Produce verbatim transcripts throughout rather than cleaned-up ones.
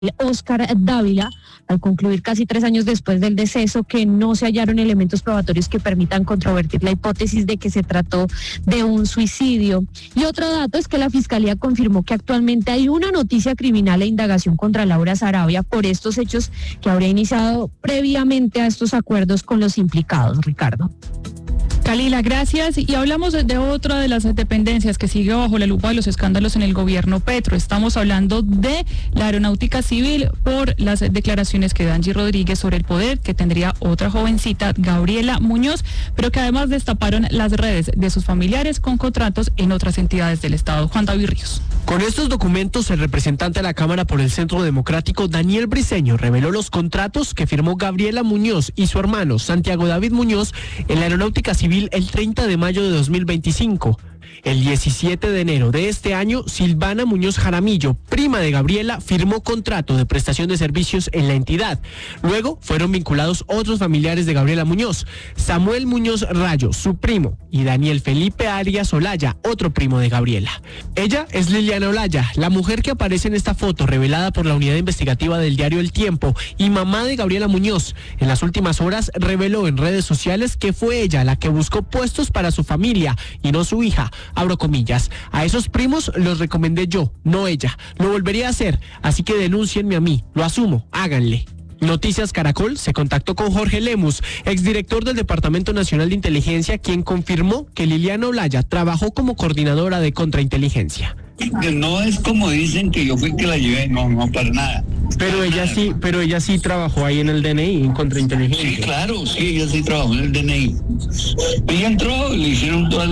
Óscar Dávila, al concluir casi tres años después del deceso que no se hallaron elementos probatorios que permitan controvertir la hipótesis de que se trató de un suicidio. Y otro dato es que la Fiscalía confirmó que actualmente hay una noticia criminal e indagación contra Laura Sarabia por estos hechos que habría iniciado previamente a estos acuerdos con los implicados. Ricardo. Kalila, gracias. Y hablamos de otra de las dependencias que sigue bajo la lupa de los escándalos en el gobierno Petro. Estamos hablando de la Aeronáutica Civil por las declaraciones que da Angie Rodríguez sobre el poder que tendría otra jovencita, Gabriela Muñoz, pero que además destaparon las redes de sus familiares con contratos en otras entidades del Estado. Juan David Ríos. Con estos documentos, el representante de la Cámara por el Centro Democrático, Daniel Briceño, reveló los contratos que firmó Gabriela Muñoz y su hermano, Santiago David Muñoz, en la Aeronáutica Civil el treinta de mayo de dos mil veinticinco. El diecisiete de enero de este año, Silvana Muñoz Jaramillo, prima de Gabriela, firmó contrato de prestación de servicios en la entidad. Luego fueron vinculados otros familiares de Gabriela Muñoz, Samuel Muñoz Rayo, su primo, y Daniel Felipe Arias Olaya, otro primo de Gabriela. Ella es Liliana Olaya, la mujer que aparece en esta foto revelada por la unidad investigativa del diario El Tiempo y mamá de Gabriela Muñoz. En las últimas horas reveló en redes sociales que fue ella la que buscó puestos para su familia y no su hija. Abro comillas, a esos primos los recomendé yo, no ella. Lo volvería a hacer, así que denúncienme a mí, lo asumo, háganle. Noticias Caracol se contactó con Jorge Lemus, exdirector del Departamento Nacional de Inteligencia, quien confirmó que Liliana Olaya trabajó como coordinadora de contrainteligencia. No es como dicen que yo fui que la llevé, no, no para nada. Pero ella sí, pero ella sí trabajó ahí en el D N I, en contrainteligencia. Sí, claro, sí, ella sí trabajó en el D N I. Ella entró, le hicieron todo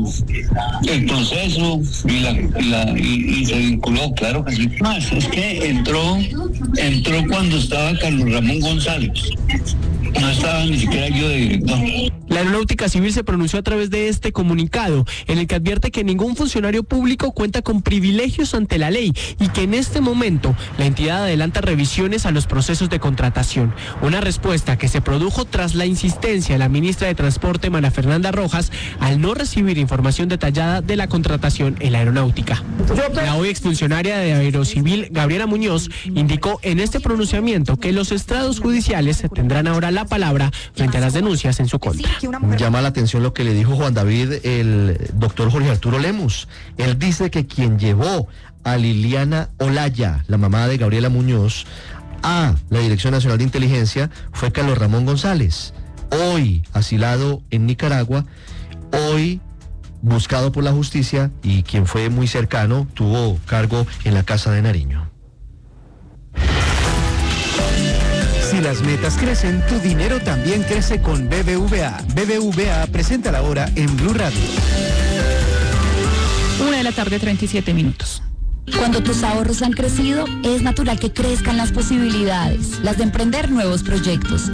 el proceso y, la, y, la, y, y se vinculó, claro que sí. Más, es que entró, entró cuando estaba Carlos Ramón González. No estaba ni siquiera yo de director. La Aeronáutica Civil se pronunció a través de este comunicado, en el que advierte que ningún funcionario público cuenta con privilegios ante la ley y que en este momento la entidad adelanta revisiones a los procesos de contratación. Una respuesta que se produjo tras la insistencia de la ministra de Transporte, María Fernanda Rojas, al no recibir información detallada de la contratación en la aeronáutica. La hoy exfuncionaria de Aerocivil, Gabriela Muñoz, indicó en este pronunciamiento que los estrados judiciales tendrán ahora la palabra frente a las denuncias en su contra. Llama la atención lo que le dijo Juan David, el doctor Jorge Arturo Lemus. Él dice que quien llevó a Liliana Olaya, la mamá de Gabriela Muñoz, a la Dirección Nacional de Inteligencia fue Carlos Ramón González, hoy asilado en Nicaragua, hoy buscado por la justicia y quien fue muy cercano, tuvo cargo en la Casa de Nariño. Si las metas crecen, tu dinero también crece con B B V A. B B V A presenta la hora en Blue Radio. Una de la tarde, treinta y siete minutos. Cuando tus ahorros han crecido, es natural que crezcan las posibilidades, las de emprender nuevos proyectos.